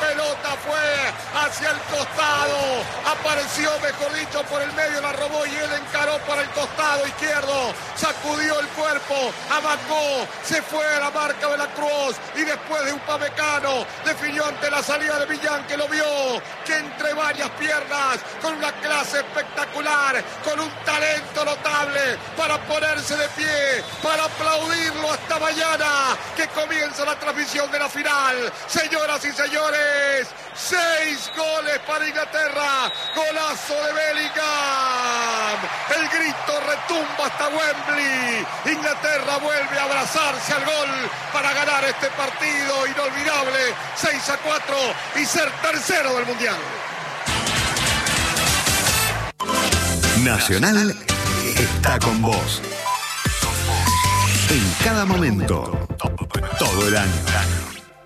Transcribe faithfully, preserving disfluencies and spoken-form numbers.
pelota fue hacia el costado, apareció, mejor dicho, por el medio, la robó y él encaró para el costado izquierdo, sacudió el cuerpo, amacó, se fue a la marca de la Cruz y después de Upamecano definió ante la salida de Millán, que lo vio, que entre varias piernas, con una clase espectacular, con un talento notable para ponerse de pie, para aplaudirlo hasta mañana, que comienza la transmisión de la final. Señoras y señores, seis goles para Inglaterra, golazo de Bellingham, el grito retumba hasta Wembley, Inglaterra vuelve a abrazarse al gol para ganar este partido inolvidable, seis a cuatro, y ser tercero del Mundial. Nacional está con vos en cada momento, todo el año.